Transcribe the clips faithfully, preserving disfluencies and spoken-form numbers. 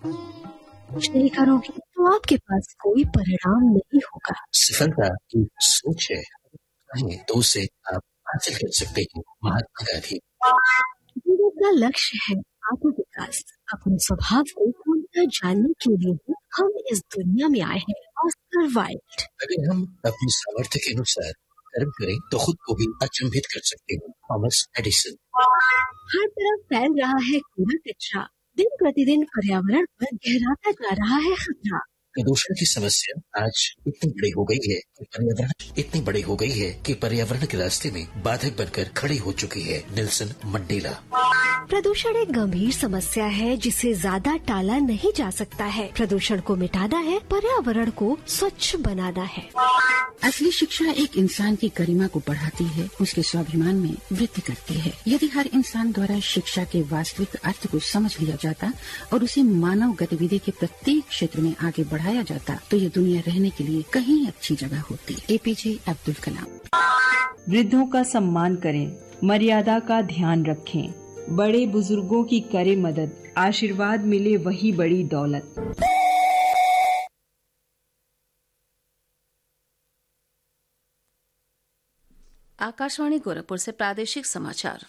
कुछ नहीं करोगे तो आपके पास कोई परिणाम नहीं होगा। सफलता की सोच है, चाहे तो उसे आप हासिल कर सकते हैं। महात्मा गांधी। जीवन का लक्ष्य है आत्म विकास। अपने स्वभाव को पूर्णतः जानने के लिए ही हम इस दुनिया में आए हैं। Oscar Wilde. अगर हम अपनी सामर्थ्य के अनुसार कर्म करें तो खुद को भी अचंभित कर सकते हैं। Thomas Edison. हर तरफ फैल रहा है कूड़ा कचरा। दिन प्रतिदिन पर्यावरण पर गहराता जा रहा है खतरा। प्रदूषण की समस्या आज इतनी बड़ी हो गई है कि पर्यावरण इतनी बड़ी हो गई है कि पर्यावरण के रास्ते में बाधक बनकर खड़ी हो चुकी है। Nelson Mandela. प्रदूषण एक गंभीर समस्या है जिसे ज्यादा टाला नहीं जा सकता है। प्रदूषण को मिटाना है, पर्यावरण को स्वच्छ बनाना है। असली शिक्षा एक इंसान की गरिमा को बढ़ाती है, उसके स्वाभिमान में वृद्धि करती है। यदि हर इंसान द्वारा शिक्षा के वास्तविक अर्थ को समझ लिया जाता और उसे मानव गतिविधि के प्रत्येक क्षेत्र में आगे बढ़ाया जाता तो ये दुनिया रहने के लिए कहीं अच्छी जगह होती। एपीजे अब्दुल कलाम। वृद्धों का सम्मान करें, मर्यादा का ध्यान रखें, बड़े बुजुर्गों की करें मदद, आशीर्वाद मिले वही बड़ी दौलत। आकाशवाणी गोरखपुर से प्रादेशिक समाचार।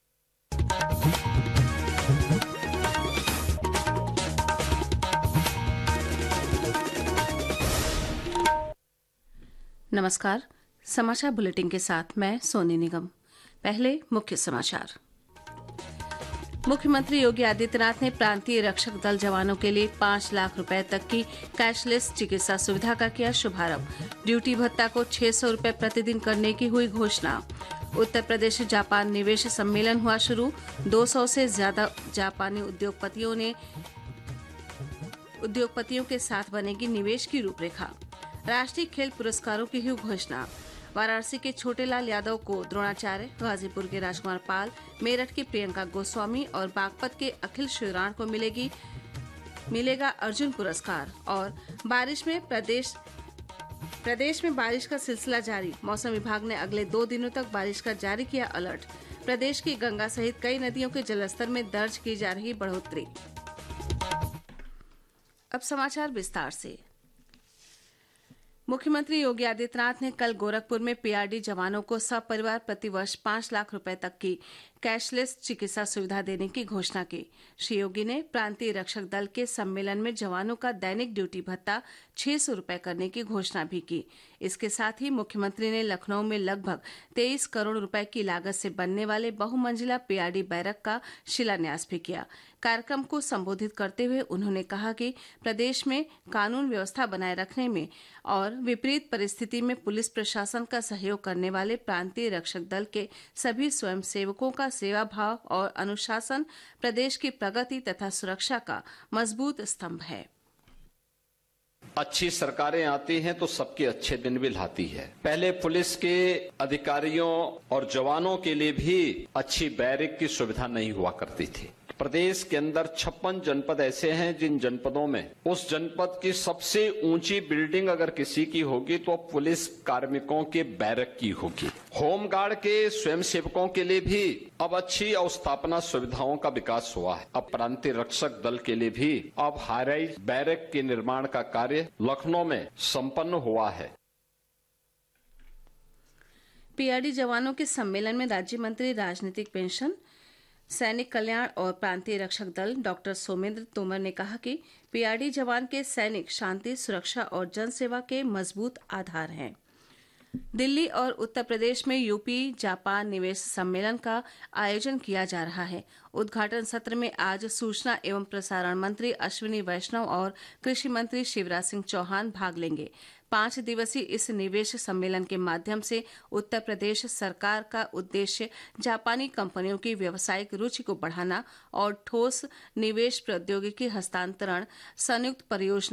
नमस्कार, समाचार बुलेटिन के साथ मैं सोनी निगम। पहले मुख्य समाचार। मुख्यमंत्री योगी आदित्यनाथ ने प्रांतीय रक्षक दल जवानों के लिए पाँच लाख रुपए तक की कैशलेस चिकित्सा सुविधा का किया शुभारंभ। ड्यूटी भत्ता को छह सौ रुपए प्रतिदिन करने की हुई घोषणा। उत्तर प्रदेश जापान निवेश सम्मेलन हुआ शुरू। दो सौ से ज्यादा जापानी उद्योगपतियों ने उद्योगपतियों के साथ बनेगी निवेश की रूपरेखा। राष्ट्रीय खेल पुरस्कारों की हुई घोषणा। वाराणसी के छोटेलाल यादव को द्रोणाचार्य, गाजीपुर के राजकुमार पाल, मेरठ की प्रियंका गोस्वामी और बागपत के अखिल शिवराण को मिलेगी मिलेगा अर्जुन पुरस्कार। और बारिश में प्रदेश प्रदेश में बारिश का सिलसिला जारी। मौसम विभाग ने अगले दो दिनों तक बारिश का जारी किया अलर्ट। प्रदेश की गंगा सहित कई नदियों के जलस्तर में दर्ज की जा रही बढ़ोतरी। अब समाचार विस्तार से। मुख्यमंत्री योगी आदित्यनाथ ने कल गोरखपुर में पीआरडी जवानों को सपरिवार प्रतिवर्ष पाँच लाख रुपए तक की कैशलेस चिकित्सा सुविधा देने की घोषणा की। श्री योगी ने प्रांतीय रक्षक दल के सम्मेलन में जवानों का दैनिक ड्यूटी भत्ता छह सौ रुपए करने की घोषणा भी की। इसके साथ ही मुख्यमंत्री ने लखनऊ में लगभग तेईस करोड़ रुपए की लागत से बनने वाले बहुमंजिला पीआरडी बैरक का शिलान्यास भी किया। कार्यक्रम को संबोधित करते हुए उन्होंने कहा कि प्रदेश में कानून व्यवस्था बनाए रखने में और विपरीत परिस्थिति में पुलिस प्रशासन का सहयोग करने वाले प्रांतीय रक्षक दल के सभी स्वयंसेवकों का सेवा भाव और अनुशासन प्रदेश की प्रगति तथा सुरक्षा का मजबूत स्तंभ है। अच्छी सरकारें आती हैं तो सबके अच्छे दिन भी लाती है। पहले पुलिस के अधिकारियों और जवानों के लिए भी अच्छी बैरक की सुविधा नहीं हुआ करती थी। प्रदेश के अंदर छप्पन जनपद ऐसे हैं जिन जनपदों में उस जनपद की सबसे ऊंची बिल्डिंग अगर किसी की होगी तो पुलिस कार्मिकों के बैरक की होगी। होमगार्ड के स्वयंसेवकों के लिए भी अब अच्छी अवस्थापना सुविधाओं का विकास हुआ है। अब प्रांतीय रक्षक दल के लिए भी अब हाईराइज बैरक के निर्माण का कार्य लखनऊ में संपन्न हुआ है। पीआरडी जवानों के सम्मेलन में राज्य मंत्री राजनीतिक पेंशन, सैनिक कल्याण और प्रांतीय रक्षक दल डॉक्टर सोमेंद्र तोमर ने कहा कि पीआरडी जवान के सैनिक शांति, सुरक्षा और जनसेवा के मजबूत आधार हैं। दिल्ली और उत्तर प्रदेश में यूपी जापान निवेश सम्मेलन का आयोजन किया जा रहा है। उद्घाटन सत्र में आज सूचना एवं प्रसारण मंत्री अश्विनी वैष्णव और कृषि मंत्री शिवराज सिंह चौहान भाग लेंगे। पांच दिवसीय इस निवेश सम्मेलन के माध्यम से उत्तर प्रदेश सरकार का उद्देश्य जापानी कंपनियों की व्यावसायिक रुचि को बढ़ाना और ठोस निवेश प्रौद्योगिकी हस्तांतरण, संयुक्त परियोजना